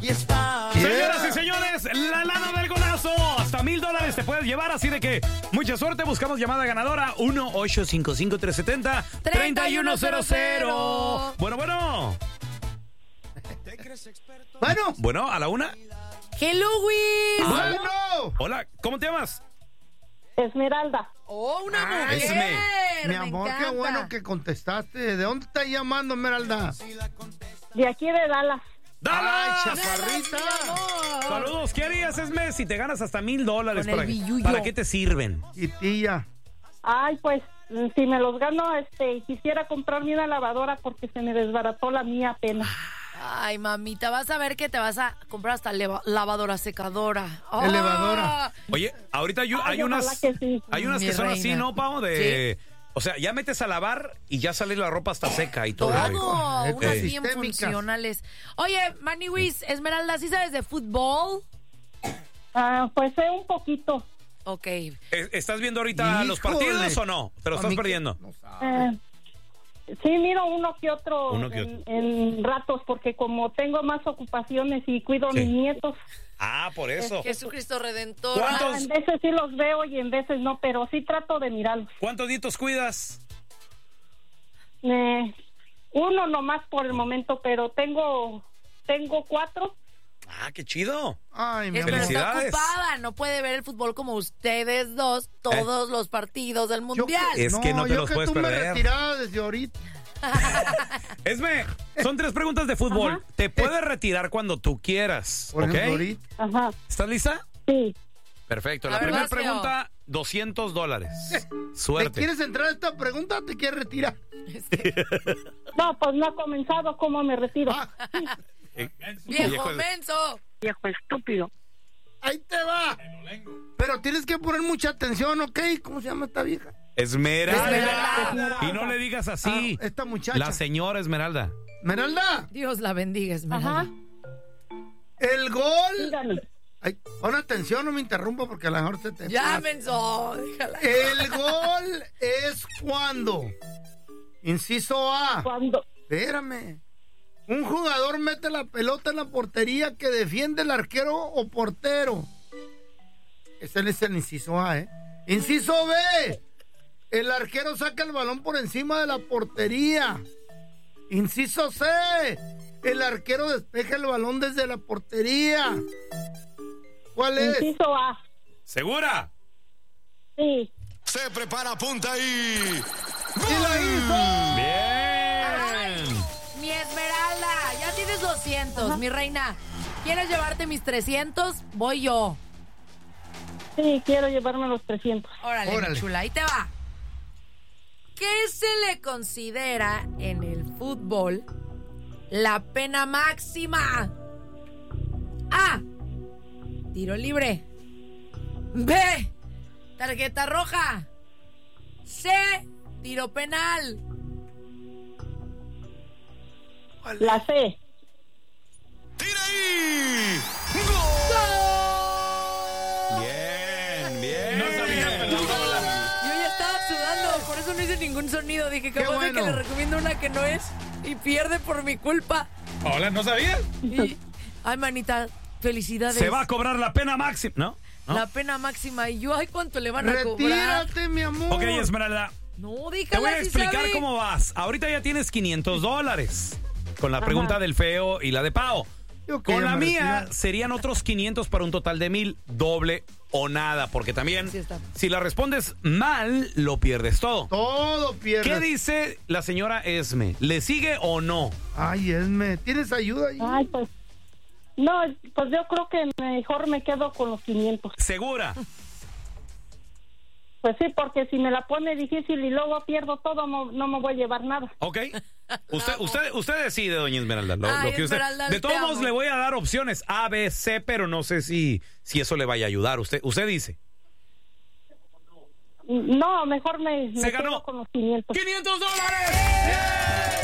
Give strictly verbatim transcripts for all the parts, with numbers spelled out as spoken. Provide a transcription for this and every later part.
Aquí está. Yeah. Señoras y señores, la lana del golazo. Hasta mil dólares te puedes llevar, así de que mucha suerte. Buscamos llamada ganadora uno ocho cinco cinco, tres siete cero, tres uno cero cero. Bueno, bueno. Bueno. Bueno, a la una. Hello, Luis. Bueno. Hola, ¿cómo te llamas? Esmeralda. Oh, una Ah, mujer. Esme. Mi Me amor, encanta. qué bueno que contestaste. ¿De dónde estás llamando, Esmeralda? De aquí de Dallas. ¡Dallas! ¡Ay, chaparrita! Saludos, ¿qué harías, Esme, si te ganas hasta mil dólares? Con el ¿Para, billullo. ¿Para qué te sirven? Y tía. Ay, pues, si me los gano, este, quisiera comprarme una lavadora porque se me desbarató la mía apenas. Ay, mamita, vas a ver que te vas a comprar hasta leva- lavadora secadora. Oh. Elevadora. Oye, ahorita hay, Ay, hay unas ojalá que sí. hay unas Mi que son reina. así, ¿no, Pau? De, o sea, ya metes a lavar y ya sale la ropa hasta seca y todo. Todo, Eh, unas bien sistémicas. funcionales. Oye, Maniwis, Esmeralda, ¿sí sabes de fútbol? Ah, pues sé un poquito. Ok. ¿E- ¿Estás viendo ahorita los Híjole. partidos o no? ¿Te lo A estás mí que- perdiendo? No sabe. Eh, sí, miro uno que otro, Uno que en, en ratos porque como tengo más ocupaciones y cuido a Sí. mis nietos, Ah, por eso. Jesucristo Redentor. ¿Cuántos? ah, en veces sí los veo y en veces no, pero sí trato de mirarlos. ¿Cuántos nietos cuidas? Eh, uno nomás por el momento, pero tengo tengo cuatro. Ah, qué chido. Ay, mi Es que amor. está Felicidades. ocupada, no puede ver el fútbol como ustedes dos todos los partidos del Yo mundial. que- Es que no te yo los que puedes tú me perder. retiraba desde ahorita. Esme, son tres preguntas de fútbol. Ajá. Te puedes retirar cuando tú quieras, Por ¿ok? ejemplo, ahorita. Ajá, ¿Estás lista? sí. Perfecto. A La ver, primera vas, Leo. pregunta, doscientos dólares. ¿Te Suerte. quieres entrar a esta pregunta o te quieres retirar? No, pues no ha comenzado, ¿cómo me retiro? Ah, Eh, Viejo viejo- menso. Viejo estúpido. ahí te va. Pero tienes que poner mucha atención, ¿ok? ¿Cómo se llama esta vieja? Esmeralda. Esmeralda. Y no le digas así. Ah, esta muchacha. La señora Esmeralda. Esmeralda, Dios la bendiga, Esmeralda. Ajá, el gol. dígame. Ay, pon atención, no me interrumpa porque a lo mejor se te... Ya, menso. Déjala. El gol es cuando. Inciso A. Cuando, Espérame. Un jugador mete la pelota en la portería que defiende el arquero o portero. Ese es el inciso A, ¿eh? Inciso B. El arquero saca el balón por encima de la portería. Inciso C. El arquero despeja el balón desde la portería. ¿Cuál es? inciso A. ¿Segura? Sí. Se prepara, punta y... ¡Y la hizo! Bien. Mi Esmeralda, ya tienes doscientos, mi reina. ¿Quieres llevarte mis trescientos? Voy yo. Sí, quiero llevarme los trescientos. Órale, mi Órale. chula, ahí te va. ¿Qué se le considera en el fútbol la pena máxima? A. Tiro libre. B. Tarjeta roja. C. Tiro penal. La C. ¡Tira ahí! Bien, bien. No sabía, pero Yo ya estaba sudando, por eso no hice ningún sonido. Dije, Qué capaz de bueno. que le recomiendo una que no es y pierde por mi culpa. Hola, ¿no sabías? Y- ay, manita, felicidades. Se va a cobrar la pena máxima, ¿no? ¿No? La pena máxima. Y yo, ay, ¿cuánto le van a cobrar? Retírate, mi amor. Ok, Esmeralda. No, Te dígala voy a si explicar sabe. cómo vas. Ahorita ya tienes quinientos dólares. Con la pregunta del feo y la de Pao. Yo que Con ya la me mía retiro. serían otros quinientos para un total de mil, doble o nada. Porque también, Sí está. si la respondes mal, lo pierdes todo. Todo pierde. ¿Qué dice la señora Esme? ¿Le sigue o no? Ay, Esme, ¿tienes ayuda ahí? Ay, pues. No, pues yo creo que mejor me quedo con los quinientos. ¿Segura? Pues sí, porque si me la pone difícil y luego pierdo todo, no, no me voy a llevar nada. ¿Ok? Usted, usted, usted decide, doña Esmeralda. Lo, Ay, lo que usted, Esmeralda, de te todos amo. modos, le voy a dar opciones A, B, C, pero no sé si, si eso le vaya a ayudar. Usted, usted dice. No, mejor me, me Se quedo ganó. con los quinientos. ¡quinientos dólares!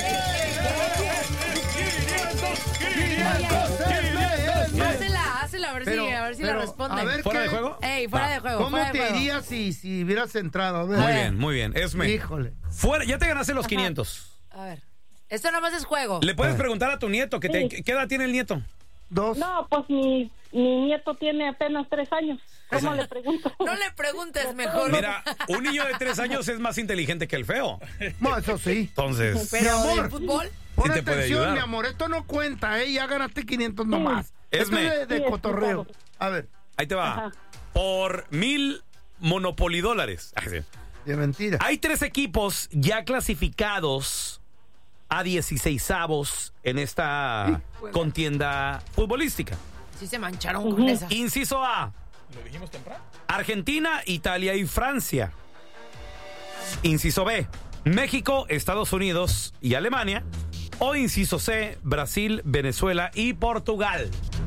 Hácela, hácela, a ver Pero- si, a ver si pero, la responde. a ver, ¿Fuera ¿qué? de juego? Ey, fuera Va. de juego. ¿Cómo fuera de te juego. irías si, si hubieras entrado? A ver. Muy A ver. bien, muy bien. Esme, Híjole. fuera, ya te ganaste los quinientos. A ver. Esto nada más es juego. Le puedes A ver. preguntar a tu nieto, que te, Sí. ¿qué edad tiene el nieto? Dos. No, pues mi, mi nieto tiene apenas tres años. ¿Cómo le pregunto? No le preguntes mejor. Mira, un niño de tres años es más inteligente que el feo. No, eso sí. Entonces, Pero Mi amor. ¿de fútbol? Pon Sí te puede atención, ayudar. mi amor, esto no cuenta, ¿eh? Ya ganaste quinientos nomás. Esme. Esto es de, de Sí, cotorreo. sí, A ver, ahí te va. Ajá. Por mil monopolidólares. Ah, sí. de mentira. Hay tres equipos ya clasificados a dieciseisavos en esta contienda futbolística. Sí se mancharon con esa. Inciso A. ¿Lo dijimos temprano? Argentina, Italia y Francia. Inciso B. México, Estados Unidos y Alemania. O inciso C. Brasil, Venezuela y Portugal.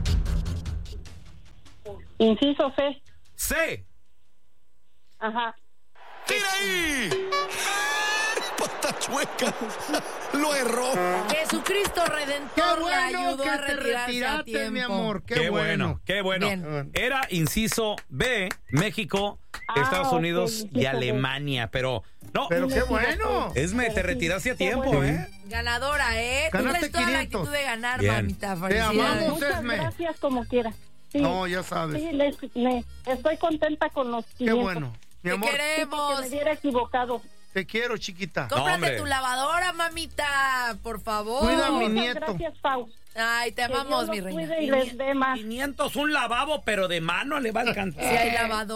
Inciso C. C. Ajá. ¡Tira ahí! ¡Pata chueca! ¡Lo erró! Jesucristo Qué Redentor le bueno ayudó que a te retirarse a retiraste, tiempo. mi amor. Qué, Qué bueno. bueno, qué bueno. Bien. Era inciso B, México, Ah, Estados ok, Unidos y inciso B. Alemania. Pero, no, Pero qué bueno. Esme, te retiraste a Qué tiempo, bueno. ¿eh? Ganadora, ¿eh? Tú Ganaste traes toda la quinientos. actitud de ganar, Bien. mamita. Te Felicidades. amamos. Muchas Esme. gracias como quiera. Sí, No, ya sabes. sí les- me- estoy contenta con los Qué quinientos. bueno. Mi Te amor, Sí, queremos. porque me hubiera equivocado. te quiero, chiquita. Cómprate hombre. tu lavadora, mamita, por favor. Cuida a mi Muchas nieto. gracias, Pau. Ay, te Que amamos, Dios mi los reina. cuide y les dé más. quinientos, un lavabo, pero de mano le va a alcanzar. Si hay lavado.